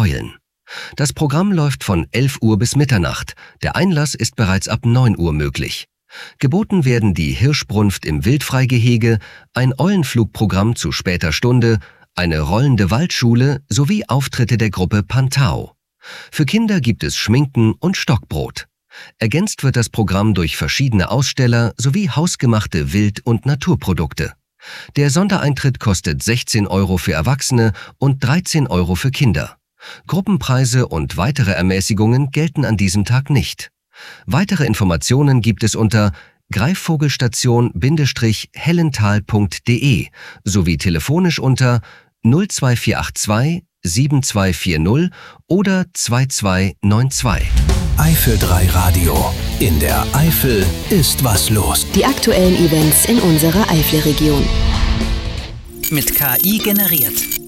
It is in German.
Beulen. Das Programm läuft von 11 Uhr bis Mitternacht. Der Einlass ist bereits ab 9 Uhr möglich. Geboten werden die Hirschbrunft im Wildfreigehege, ein Eulenflugprogramm zu später Stunde, eine rollende Waldschule sowie Auftritte der Gruppe Pantau. Für Kinder gibt es Schminken und Stockbrot. Ergänzt wird das Programm durch verschiedene Aussteller sowie hausgemachte Wild- und Naturprodukte. Der Sondereintritt kostet 16 Euro für Erwachsene und 13 Euro für Kinder. Gruppenpreise und weitere Ermäßigungen gelten an diesem Tag nicht. Weitere Informationen gibt es unter greifvogelstation-hellental.de sowie telefonisch unter 02482 7240 oder 2292. Eifel 3 Radio. In der Eifel ist was los. Die aktuellen Events in unserer Eifelregion. Mit KI generiert.